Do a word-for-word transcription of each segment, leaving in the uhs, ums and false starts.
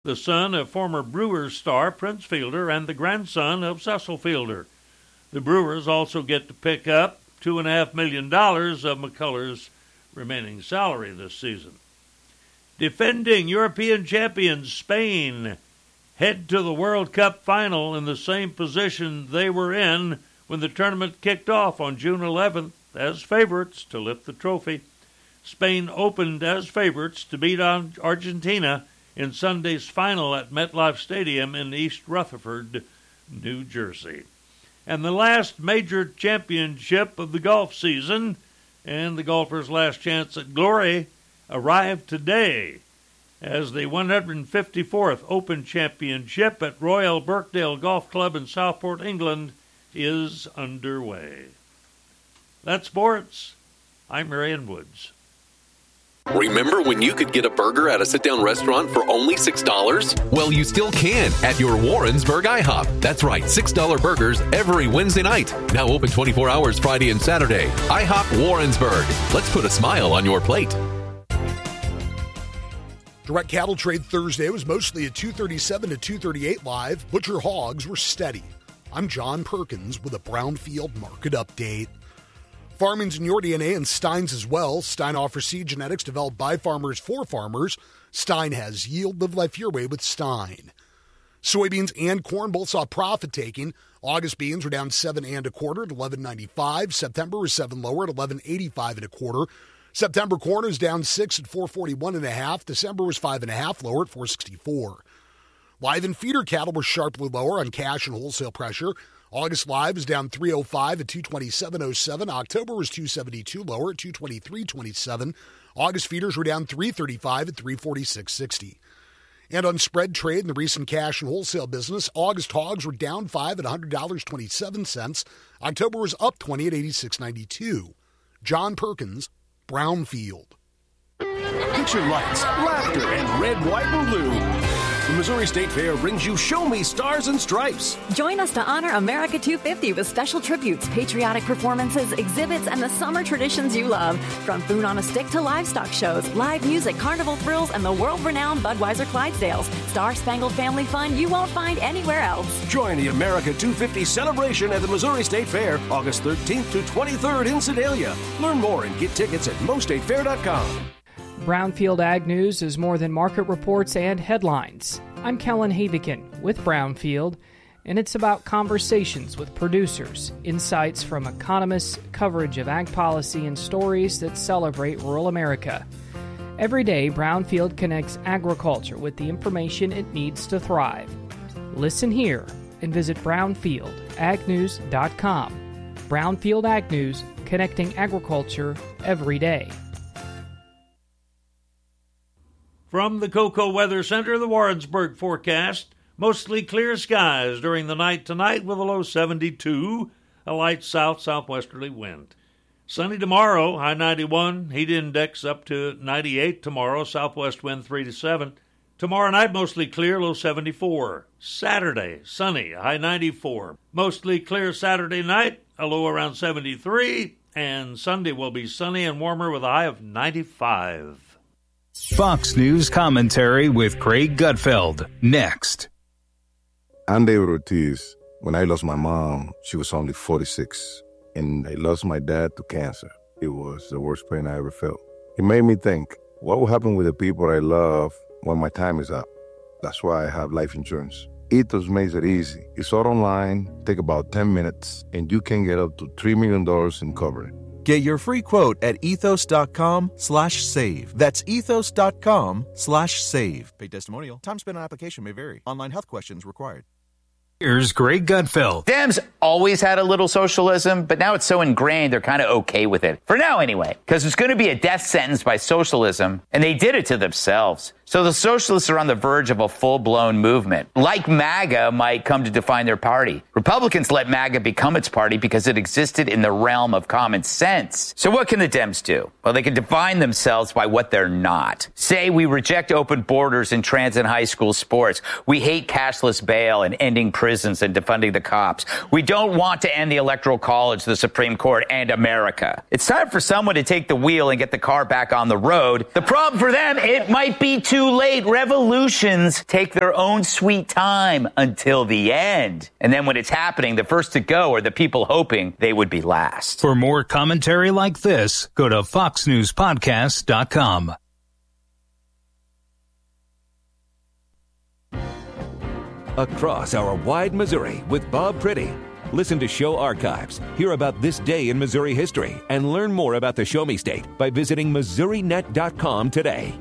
the son of former Brewers star Prince Fielder and the grandson of Cecil Fielder. The Brewers also get to pick up two point five million dollars of McCullers' remaining salary this season. Defending European champions Spain head to the World Cup final in the same position they were in when the tournament kicked off on June eleventh as favorites to lift the trophy. Spain opened as favorites to beat Argentina in Sunday's final at MetLife Stadium in East Rutherford, New Jersey. And the last major championship of the golf season and the golfers' last chance at glory arrived today as the one hundred fifty-fourth Open Championship at Royal Birkdale Golf Club in Southport, England, is underway. That's sports. I'm Marion Woods. Remember when you could get a burger at a sit-down restaurant for only six dollars? Well, you still can at your Warrensburg IHOP. That's right, six dollar burgers every Wednesday night. Now open twenty-four hours Friday and Saturday. IHOP Warrensburg. Let's put a smile on your plate. Direct cattle trade Thursday was mostly at two thirty-seven to two thirty-eight live. Butcher hogs were steady. I'm John Perkins with a Brownfield market update. Farming's in your D N A and Stein's as well. Stein offers seed genetics developed by farmers for farmers. Stein has yield. Live life your way with Stein. Soybeans and corn both saw profit taking. August beans were down seven and a quarter at eleven ninety-five. September was seven lower at eleven eighty-five and a quarter. September corn is down six at four forty-one and a half. December was five and a half lower at four sixty-four. Live and feeder cattle were sharply lower on cash and wholesale pressure. August live is down three oh five at two twenty-seven oh seven. October was two seventy-two lower at two twenty-three twenty-seven. August feeders were down three thirty-five at three forty-six sixty. And on spread trade in the recent cash and wholesale business, August hogs were down five at one hundred dollars and twenty-seven cents. October was up twenty at eighty-six ninety-two. John Perkins, Brownfield. Picture lights, laughter, and red, white, and blue. The Missouri State Fair brings you Show Me Stars and Stripes. Join us to honor America two fifty with special tributes, patriotic performances, exhibits, and the summer traditions you love. From food on a stick to livestock shows, live music, carnival thrills, and the world-renowned Budweiser Clydesdales. Star-spangled family fun you won't find anywhere else. Join the America two fifty celebration at the Missouri State Fair, August thirteenth to twenty-third in Sedalia. Learn more and get tickets at mo state fair dot com. Brownfield Ag News is more than market reports and headlines. I'm Kellen Havikin with Brownfield, and it's about conversations with producers, insights from economists, coverage of ag policy, and stories that celebrate rural America. Every day, Brownfield connects agriculture with the information it needs to thrive. Listen here and visit brownfield ag news dot com. Brownfield Ag News, connecting agriculture every day. From the Cocoa Weather Center, the Warrensburg forecast. Mostly clear skies during the night tonight with a low seventy-two, a light south-southwesterly wind. Sunny tomorrow, high ninety-one, heat index up to ninety-eight tomorrow, southwest wind three to seven. Tomorrow night, mostly clear, low seventy-four. Saturday, sunny, high ninety-four. Mostly clear Saturday night, a low around seventy-three. And Sunday will be sunny and warmer with a high of ninety-five. Fox News commentary with Craig Gutfeld. Next. I'm David Ortiz. When I lost my mom, she was only forty-six. And I lost my dad to cancer. It was the worst pain I ever felt. It made me think, what will happen with the people I love when my time is up? That's why I have life insurance. Ethos makes it easy. It's all online, take about ten minutes, and you can get up to three million dollars in coverage. Get your free quote at ethos.com slash save. That's ethos.com slash save. Paid testimonial. Time spent on application may vary. Online health questions required. Here's Greg Gutfeld. Dems always had a little socialism, but now it's so ingrained they're kind of okay with it. For now, anyway, because it's going to be a death sentence by socialism, and they did it to themselves. So the socialists are on the verge of a full-blown movement. Like MAGA might come to define their party. Republicans let MAGA become its party because it existed in the realm of common sense. So what can the Dems do? Well, they can define themselves by what they're not. Say we reject open borders in trans and high school sports. We hate cashless bail and ending prisons and defunding the cops. We don't want to end the Electoral College, the Supreme Court, and America. It's time for someone to take the wheel and get the car back on the road. The problem for them, it might be too too late. Revolutions take their own sweet time until the end. And then when it's happening, the first to go are the people hoping they would be last. For more commentary like this, go to fox news podcast dot com. Across our wide Missouri with Bob Priddy. Listen to show archives, hear about this day in Missouri history, and learn more about the Show Me State by visiting missouri net dot com today.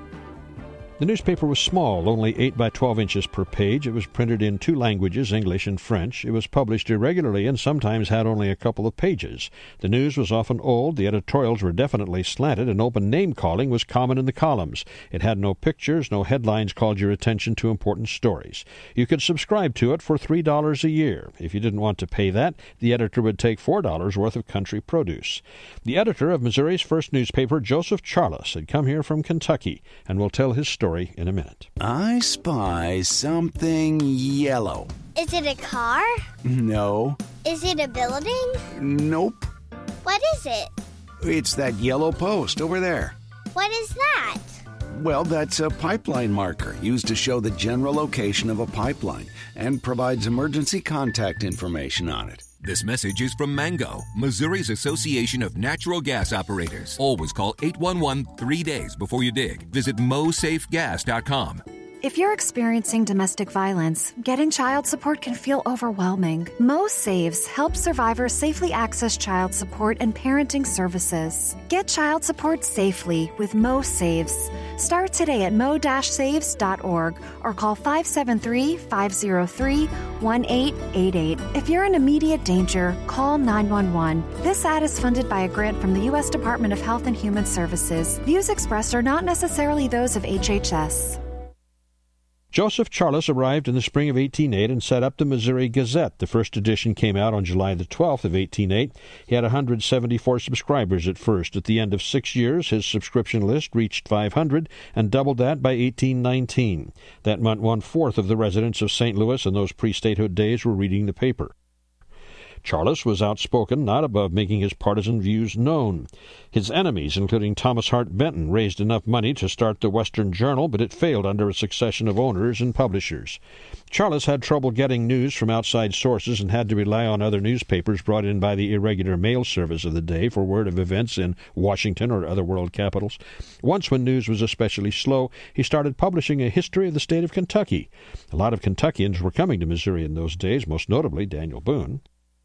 The newspaper was small, only eight by twelve inches per page. It was printed in two languages, English and French. It was published irregularly and sometimes had only a couple of pages. The news was often old, the editorials were definitely slanted, and open name-calling was common in the columns. It had no pictures, no headlines called your attention to important stories. You could subscribe to it for three dollars a year. If you didn't want to pay that, the editor would take four dollars worth of country produce. The editor of Missouri's first newspaper, Joseph Charles, had come here from Kentucky and will tell his story in a minute. I spy something yellow. Is it a car? No. Is it a building? Nope. What is it? It's that yellow post over there. What is that? Well, that's a pipeline marker used to show the general location of a pipeline and provides emergency contact information on it. This message is from Mango, Missouri's Association of Natural Gas Operators. Always call eight one one three days before you dig. Visit mo safe gas dot com. If you're experiencing domestic violence, getting child support can feel overwhelming. Mo Saves helps survivors safely access child support and parenting services. Get child support safely with Mo Saves. Start today at mo dash saves dot org or call five seven three, five zero three, one eight eight eight. If you're in immediate danger, call nine one one. This ad is funded by a grant from the U S Department of Health and Human Services. Views expressed are not necessarily those of H H S. Joseph Charles arrived in the spring of eighteen oh eight and set up the Missouri Gazette. The first edition came out on July the twelfth of eighteen oh eight. He had one hundred seventy-four subscribers at first. At the end of six years, his subscription list reached five hundred and doubled that by eighteen nineteen. That meant one-fourth of the residents of Saint Louis in those pre-statehood days were reading the paper. Charles was outspoken, not above making his partisan views known. His enemies, including Thomas Hart Benton, raised enough money to start the Western Journal, but it failed under a succession of owners and publishers. Charles had trouble getting news from outside sources and had to rely on other newspapers brought in by the irregular mail service of the day for word of events in Washington or other world capitals. Once, when news was especially slow, he started publishing a history of the state of Kentucky. A lot of Kentuckians were coming to Missouri in those days, most notably Daniel Boone.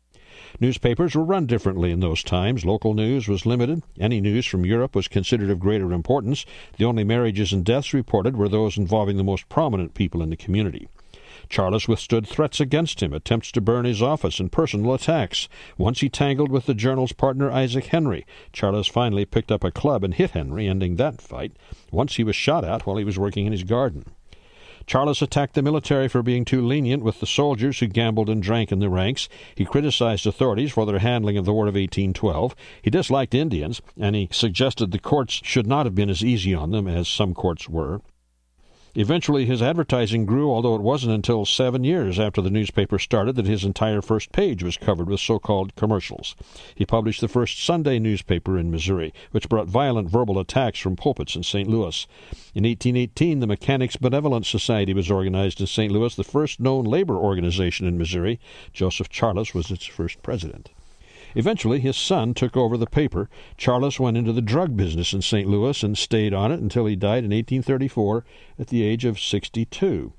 Newspapers were run differently in those times. Local news was limited. Any news from Europe was considered of greater importance. The only marriages and deaths reported were those involving the most prominent people in the community. Charles withstood threats against him, attempts to burn his office, and personal attacks. Once he tangled with the Journal's partner Isaac Henry. Charles finally picked up a club and hit Henry, ending that fight. Once he was shot at while he was working in his garden. Charles attacked the military for being too lenient with the soldiers who gambled and drank in the ranks. He criticized authorities for their handling of the War of eighteen twelve. He disliked Indians, and he suggested the courts should not have been as easy on them as some courts were. Eventually, his advertising grew, although it wasn't until seven years after the newspaper started that his entire first page was covered with so-called commercials. He published the first Sunday newspaper in Missouri, which brought violent verbal attacks from pulpits in Saint Louis. In eighteen eighteen, the Mechanics' Benevolent Society was organized in Saint Louis, the first known labor organization in Missouri. Joseph Charles was its first president. Eventually, his son took over the paper. Charles went into the drug business in Saint Louis and stayed on it until he died in eighteen thirty-four at the age of sixty-two.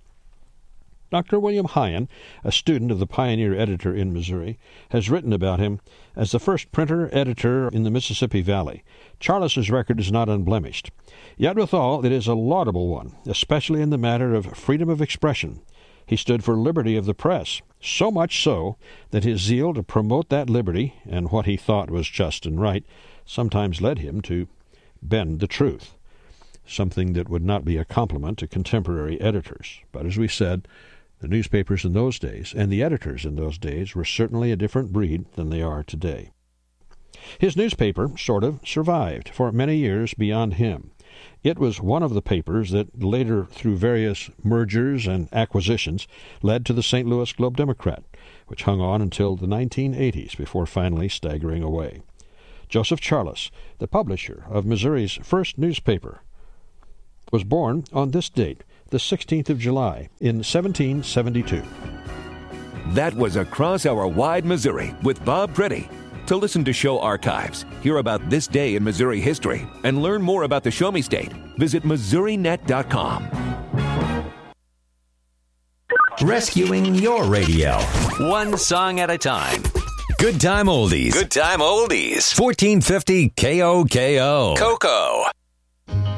Doctor William Hyan, a student of the pioneer editor in Missouri, has written about him as the first printer-editor in the Mississippi Valley. Charles's record is not unblemished. Yet withal, it is a laudable one, especially in the matter of freedom of expression. He stood for liberty of the press, so much so that his zeal to promote that liberty, and what he thought was just and right, sometimes led him to bend the truth, something that would not be a compliment to contemporary editors. But as we said, the newspapers in those days and the editors in those days were certainly a different breed than they are today. His newspaper sort of survived for many years beyond him. It was one of the papers that later, through various mergers and acquisitions, led to the Saint Louis Globe-Democrat, which hung on until the nineteen eighties before finally staggering away. Joseph Charles, the publisher of Missouri's first newspaper, was born on this date, the sixteenth of July, in seventeen seventy-two. That was Across Our Wide Missouri with Bob Pretty. To listen to show archives, hear about this day in Missouri history, and learn more about the Show Me State, visit Missouri Net dot com. Rescuing your radio. One song at a time. Good Time Oldies. Good Time Oldies. fourteen fifty K O K O. Coco.